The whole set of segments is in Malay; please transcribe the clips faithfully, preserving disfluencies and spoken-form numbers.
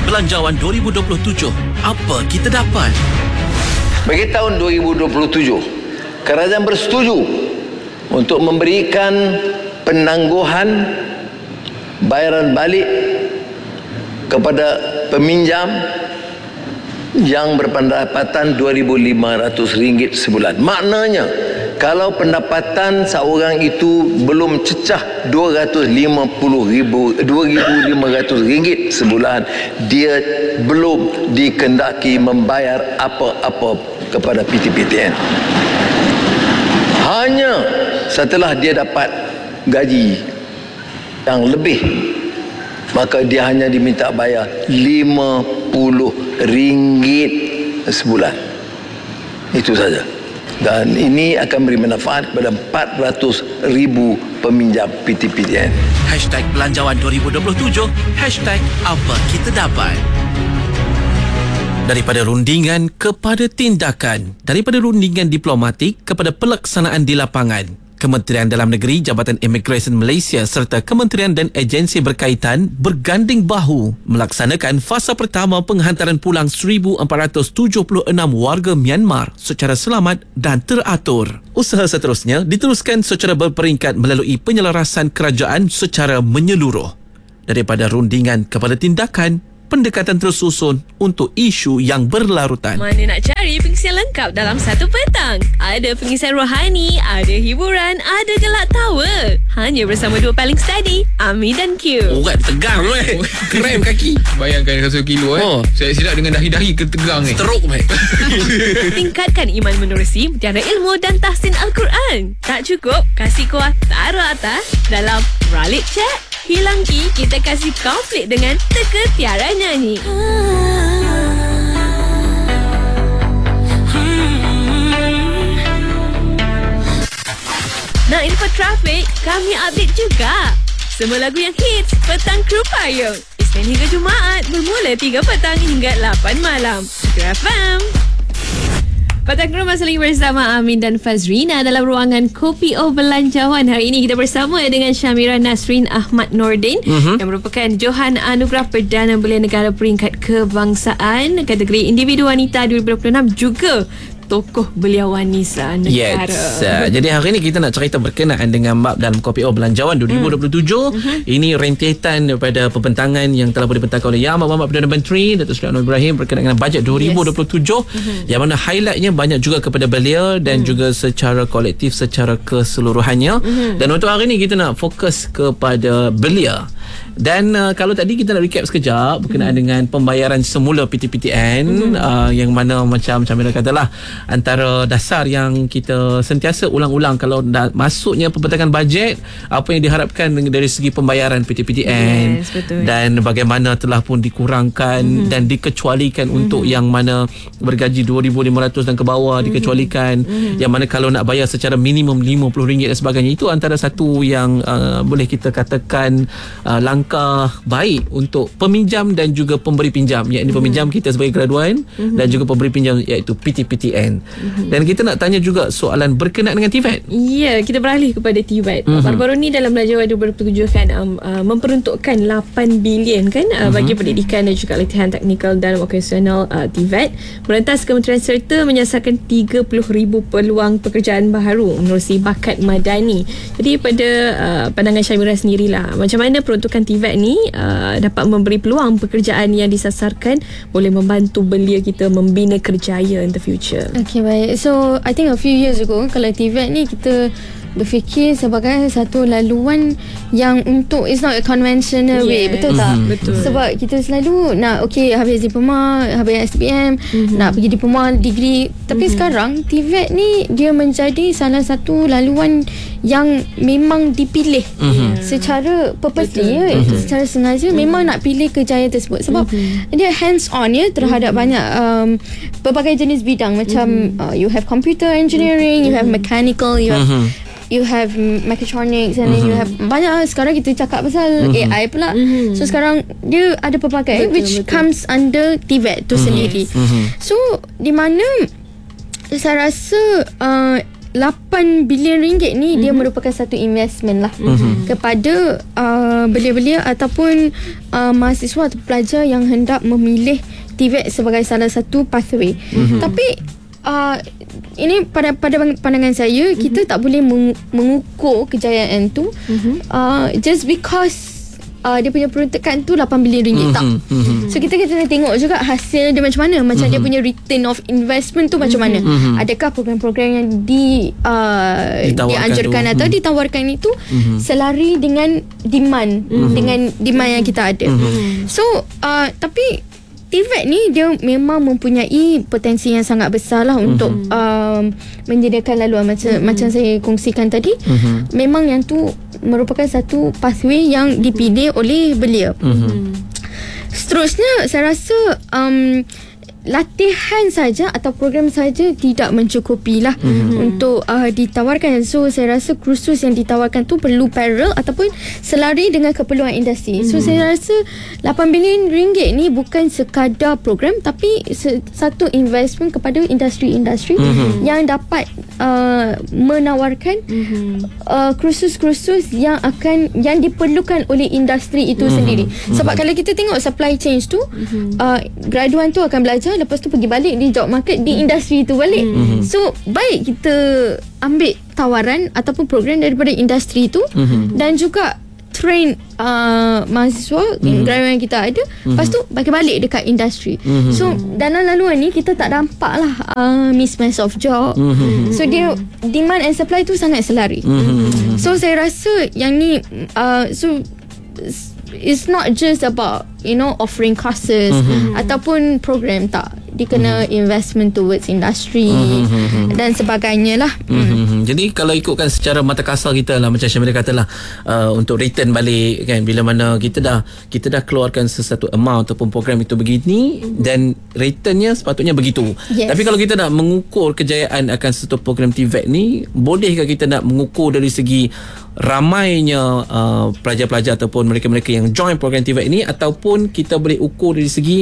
Belanjawan dua ribu dua puluh tujuh. Apa kita dapat? Bagi tahun dua ribu dua puluh tujuh, kerajaan bersetuju untuk memberikan penangguhan bayaran balik kepada peminjam yang berpendapatan dua ribu lima ratus ringgit sebulan. Maknanya, kalau pendapatan seorang itu belum cecah dua ratus lima puluh ribu, dua ribu lima ratus ringgit sebulan, dia belum dikendaki membayar apa-apa kepada P T P T N. Hanya setelah dia dapat gaji yang lebih, maka dia hanya diminta bayar lima puluh ringgit sebulan. Itu saja. Dan ini akan beri manfaat kepada empat ratus ribu peminjam P T P T N. Hashtag Belanjawan dua ribu dua puluh tujuh. Hashtag Apa Kita Dapat. Daripada rundingan kepada tindakan, daripada rundingan diplomatik kepada pelaksanaan di lapangan, Kementerian Dalam Negeri, Jabatan Imigresen Malaysia serta kementerian dan agensi berkaitan berganding bahu melaksanakan fasa pertama penghantaran pulang seribu empat ratus tujuh puluh enam warga Myanmar secara selamat dan teratur. Usaha seterusnya diteruskan secara berperingkat melalui penyelarasan kerajaan secara menyeluruh. Daripada rundingan kepada tindakan, pendekatan tersusun untuk isu yang berlarutan. Mana nak cari pengisian lengkap dalam satu petang? Ada pengisian rohani, ada hiburan, ada gelak tawa. Hanya bersama dua paling steady, Ami dan Q. Urat tegang weh. Krem kaki. Bayangkan satu kilo eh. Oh. Saya silap dengan dahi-dahi ketegang eh. Teruk weh. Tingkatkan iman menerusi mutiara ilmu dan tahsin Al-Quran. Tak cukup? Kasih kuah taruh atas dalam Ralik Chat. Hilang ki, kita kasih konflik dengan teka tiara nyanyi. Nak info trafik? Kami update juga. Semua lagu yang hits, Petang Kru Payung. Isnin hingga Jumaat, bermula tiga petang hingga lapan malam. Kru F M. Petang Kru masih lagi bersama Amin dan Fazrina dalam ruangan Kopi O Belanjawan. Hari ini kita bersama dengan Syamira Nasrin Ahmad Nordin, uh-huh. yang merupakan Johan Anugerah Perdana Belia Negara peringkat kebangsaan kategori individu wanita dua ribu dua puluh enam, juga tokoh belia wanita negara. Yes. Uh, jadi hari ini kita nak cerita berkenaan dengan bab dalam Kopi O Belanjawan dua ribu dua puluh tujuh. Hmm. Uh-huh. Ini rentetan daripada pembentangan yang telah dibentangkan oleh Yang Amat Perdana Menteri Datuk Seri Anwar Ibrahim berkenaan dengan bajet dua ribu dua puluh tujuh. Yes. Uh-huh. Yang mana highlightnya banyak juga kepada belia dan hmm. juga secara kolektif, secara keseluruhannya. Hmm. Dan untuk hari ini kita nak fokus kepada belia. Dan uh, kalau tadi kita nak recap sekejap berkenaan hmm. dengan pembayaran semula P T P T N, hmm. uh, yang mana macam Syamira katalah, antara dasar yang kita sentiasa ulang-ulang kalau dah masuknya pembentangan bajet, apa yang diharapkan dari segi pembayaran P T P T N. Yes, betul. Dan bagaimana telah pun dikurangkan mm-hmm. dan dikecualikan mm-hmm. untuk yang mana bergaji dua ribu lima ratus dan ke bawah, mm-hmm. dikecualikan, mm-hmm. yang mana kalau nak bayar secara minimum lima puluh ringgit dan sebagainya. Itu antara satu yang uh, boleh kita katakan uh, langkah baik untuk peminjam dan juga pemberi pinjam, iaitu mm-hmm. peminjam kita sebagai graduan, mm-hmm. dan juga pemberi pinjam iaitu P T P T N. Mm-hmm. Dan kita nak tanya juga soalan berkenaan dengan T V A T. Ya, kita beralih kepada T V A T. Mm-hmm. Baru-baru ni dalam Belanjawan dua ribu dua puluh tujuh kan um, uh, memperuntukkan lapan bilion kan uh, mm-hmm. bagi pendidikan dan juga latihan teknikal dan vokasional uh, T V A T. Merentas kementerian serta menyasarkan tiga puluh ribu peluang pekerjaan baharu menerusi bakat madani. Jadi pada uh, pandangan Syamira sendirilah, macam mana peruntukan T V A T ni uh, dapat memberi peluang pekerjaan yang disasarkan boleh membantu belia kita membina kerjaya in the future. Okay, baik. So, I think a few years ago, kalau T V A T ni kita berfikir sebagai satu laluan yang untuk, it's not a conventional yeah. way, betul tak? Mm-hmm. Betul. Sebab kita selalu nak, okay, habis diploma, habis S P M, mm-hmm. nak pergi diploma, degree. Tapi mm-hmm. sekarang T V A T ni dia menjadi salah satu laluan yang memang dipilih mm-hmm. secara purposely, ya, mm-hmm. secara sengaja, mm-hmm. memang nak pilih kerjaya tersebut sebab mm-hmm. dia hands on ya terhadap mm-hmm. banyak um, pelbagai jenis bidang macam mm-hmm. uh, you have computer engineering, mm-hmm. you have mechanical, you have mm-hmm. you have mechatronics, and then mm-hmm. you have banyak. Sekarang kita cakap pasal mm-hmm. A I pula, mm-hmm. so sekarang dia ada pelbagai, betul, which betul. comes under T V A T tu mm-hmm. sendiri. mm-hmm. So di mana saya rasa uh, lapan bilion ringgit ni mm-hmm. dia merupakan satu investment lah mm-hmm. kepada uh, belia-belia ataupun uh, mahasiswa atau pelajar yang hendak memilih T V E T sebagai salah satu pathway. Mm-hmm. Tapi uh, ini pada pada pandangan saya mm-hmm. kita tak boleh meng- mengukur kejayaan tu mm-hmm. uh, just because Uh, dia punya peruntukan tu lapan bilion ringgit mm-hmm. tak. Mm-hmm. So kita kena tengok juga hasil dia macam mana, macam mm-hmm. dia punya return of investment tu macam mana. Mm-hmm. Adakah program-program yang di uh, dianjurkan tu. atau mm-hmm. ditawarkan itu mm-hmm. selari dengan demand mm-hmm. dengan demand yang kita ada. Mm-hmm. So uh, tapi T V E T ni dia memang mempunyai potensi yang sangat besar lah mm-hmm. untuk um, menyediakan laluan macam mm-hmm. macam saya kongsikan tadi. Mm-hmm. Memang yang tu merupakan satu pathway yang dipilih oleh belia. Mm-hmm. Seterusnya saya rasa um, latihan saja atau program saja tidak mencukupi lah mm-hmm. untuk uh, ditawarkan. So saya rasa kursus yang ditawarkan tu perlu parallel ataupun selari dengan keperluan industri. Mm-hmm. So saya rasa lapan bilion ringgit ni bukan sekadar program tapi se- satu investment kepada industri-industri mm-hmm. yang dapat uh, menawarkan mm-hmm. uh, kursus-kursus yang akan yang diperlukan oleh industri itu mm-hmm. sendiri. Sebab mm-hmm. kalau kita tengok supply chain tu mm-hmm. uh, graduan tu akan belajar, lepas tu pergi balik di job market di industri tu balik. Mm-hmm. So baik kita ambil tawaran ataupun program daripada industri tu mm-hmm. dan juga train uh, mahasiswa mm-hmm. graduan yang kita ada, mm-hmm. lepas tu bagi balik dekat industri. Mm-hmm. So dalam laluan ni kita tak nampak lah uh, mismatch of job. Mm-hmm. So dia demand and supply tu sangat selari. Mm-hmm. So saya rasa yang ni uh, so it's not just about you know offering courses mm-hmm. ataupun program, tak, dia kena mm-hmm. investment towards industry mm-hmm. dan sebagainya lah. Mm-hmm. Jadi kalau ikutkan secara mata kasar kita lah, macam Syamila kata lah, uh, untuk return balik kan, bila mana kita dah kita dah keluarkan sesuatu amount ataupun program itu begini mm-hmm. dan returnnya sepatutnya begitu. Yes. Tapi kalau kita nak mengukur kejayaan akan sesuatu program T V E T ni, bolehkah kita nak mengukur dari segi ramainya uh, pelajar-pelajar ataupun mereka-mereka yang join program T V E T ni, ataupun kita boleh ukur dari segi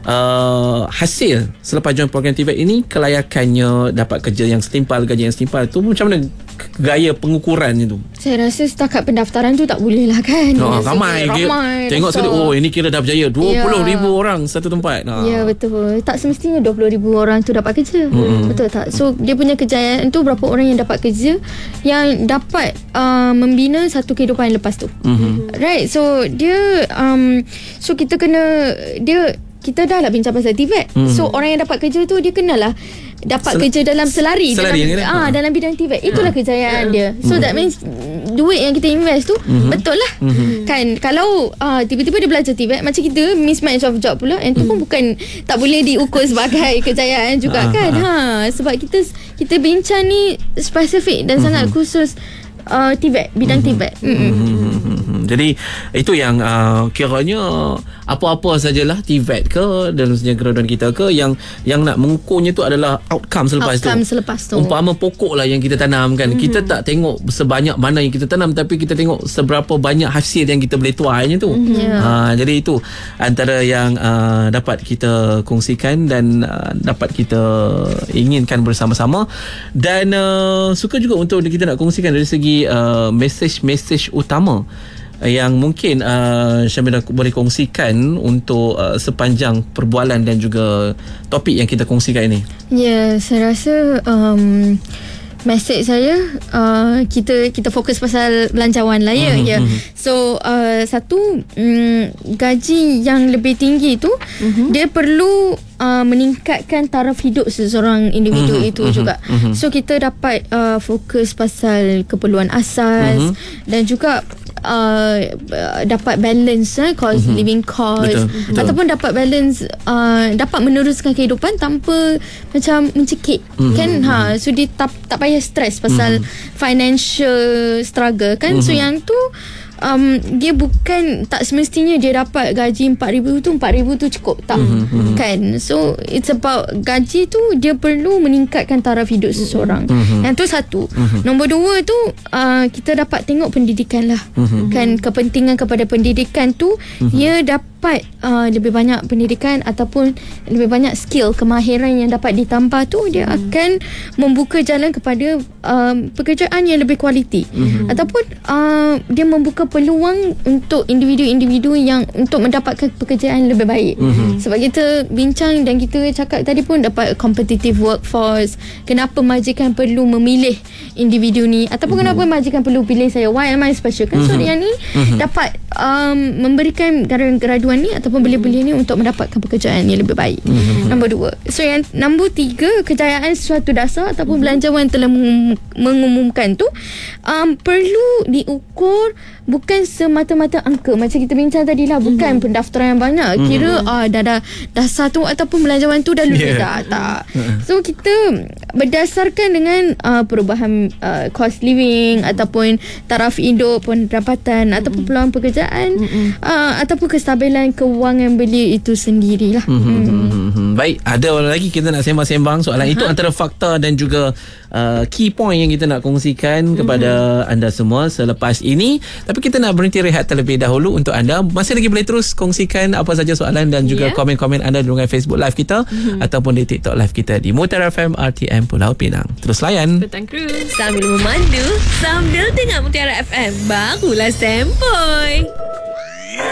uh, hasil selepas join program T V E T ini, kelayakannya, dapat kerja yang setimpal, gaji yang setimpal, tu macam mana gaya pengukuran itu? Saya rasa setakat pendaftaran tu tak boleh lah kan. Oh, ramai, ramai tengok sekali, oh ini kira dah berjaya dua puluh ribu yeah. orang satu tempat. Ha. Ya, betul. Tak semestinya dua puluh ribu orang tu dapat kerja. Hmm. Betul tak? So dia punya kejayaan tu berapa orang yang dapat kerja yang dapat uh, membina satu kehidupan lepas tu. Hmm. Right. So dia um, so kita kena dia kita dah lah bincang pasal T V E T. Hmm. So orang yang dapat kerja tu dia kenalah dapat Sel- kerja dalam selari, selari dalam, ah, hmm. dalam bidang T V E T. Itulah hmm. kejayaan hmm. dia. So hmm. that means duit yang kita invest tu hmm. betul lah. Hmm. Kan kalau uh, tiba-tiba dia belajar T V E T, macam kita mismatch of job pula, and tu hmm. pun bukan tak boleh diukur sebagai kejayaan juga ah, kan. Ah. Ha, sebab kita kita bincang ni spesifik dan hmm. sangat khusus uh, T V E T, bidang hmm. T V E T. Hmm. Hmm. Jadi itu yang uh, kiranya apa-apa sajalah T V E T ke dalam sejarah graduan kita ke, yang yang nak mengukurnya tu adalah outcome selepas outcome tu. selepas tu. Umpama pokok lah yang kita tanam kan. Mm-hmm. Kita tak tengok sebanyak mana yang kita tanam, tapi kita tengok seberapa banyak hasil yang kita boleh tuainya tu. Mm-hmm. Yeah. Ha, jadi itu antara yang uh, dapat kita kongsikan dan uh, dapat kita inginkan bersama-sama. Dan uh, suka juga untuk kita nak kongsikan dari segi uh, mesej-mesej utama yang mungkin uh, Syamila boleh kongsikan untuk uh, sepanjang perbualan dan juga topik yang kita kongsikan ini. Ya, yeah, saya rasa um, mesej saya uh, kita kita fokus pasal belanjawan lah ya. Mm-hmm. Ya. So uh, satu um, gaji yang lebih tinggi tu mm-hmm. dia perlu uh, meningkatkan taraf hidup seseorang individu mm-hmm. itu mm-hmm. juga. Mm-hmm. So kita dapat uh, fokus pasal keperluan asas mm-hmm. dan juga Uh, dapat balance eh, cost mm-hmm. living cost. Betul, betul. Ataupun dapat balance uh, dapat meneruskan kehidupan tanpa macam mencekik mm-hmm. kan. Ha, so dia tak, tak payah stres pasal mm-hmm. financial struggle kan. Mm-hmm. So yang tu um, dia bukan tak semestinya dia dapat gaji empat ribu tu empat ribu tu cukup, tak mm-hmm. kan. So it's about gaji tu dia perlu meningkatkan taraf hidup seseorang. Mm-hmm. Yang tu satu. Mm-hmm. Nombor dua tu uh, kita dapat tengok pendidikan lah. Mm-hmm. Kan kepentingan kepada pendidikan tu mm-hmm. ia dapat dapat uh, lebih banyak pendidikan ataupun lebih banyak skill, kemahiran yang dapat ditambah tu, dia hmm. akan membuka jalan kepada um, pekerjaan yang lebih kualiti. Hmm. Ataupun uh, dia membuka peluang untuk individu-individu yang untuk mendapatkan pekerjaan lebih baik. Hmm. Sebab kita bincang dan kita cakap tadi pun dapat competitive workforce. Kenapa majikan perlu memilih individu ni, ataupun hmm. kenapa majikan perlu pilih saya, why am I special kan? So yang ni hmm. dapat um, memberikan graduan ni ataupun belia-belia ni untuk mendapatkan pekerjaan yang lebih baik. Mm-hmm. Nombor dua. So yang nombor tiga, kejayaan sesuatu dasar ataupun mm-hmm. belanjawan telah mengum- mengumumkan tu um, perlu diukur bukan semata-mata angka macam kita bincang tadi lah, bukan mm-hmm. pendaftaran yang banyak, mm-hmm. kira ah, dah, dah dasar tu ataupun belanjawan tu dah lulus yeah. dah, tak. So kita berdasarkan dengan uh, perubahan uh, cost living ataupun taraf hidup, pendapatan mm-hmm. ataupun peluang pekerjaan mm-hmm. uh, ataupun kestabilan kewangan belia itu sendirilah. Mm-hmm. Mm-hmm. Baik, ada lagi kita nak sembang-sembang soalan uh-huh. itu antara fakta dan juga uh, key point yang kita nak kongsikan mm-hmm. kepada anda semua selepas ini. Tapi kita nak berhenti rehat terlebih dahulu untuk anda. Masih lagi boleh terus kongsikan apa saja soalan dan juga yeah. komen-komen anda dengan Facebook Live kita mm-hmm. ataupun di TikTok Live kita di Mutiara F M R T M Pulau Pinang. Terus layan Petang Cruise sambil memandu, sambil dengar Mutiara F M. Barulah sempoi.